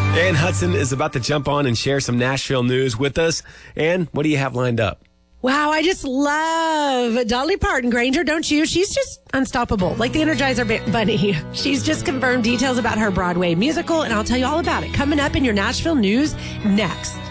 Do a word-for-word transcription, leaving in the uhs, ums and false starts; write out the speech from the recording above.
Ann Hudson is about to jump on and share some Nashville news with us. Ann, what do you have lined up? Wow, I just love Dolly Parton, Granger, don't you? She's just unstoppable, like the Energizer Bunny. She's just confirmed details about her Broadway musical, and I'll tell you all about it coming up in your Nashville news next.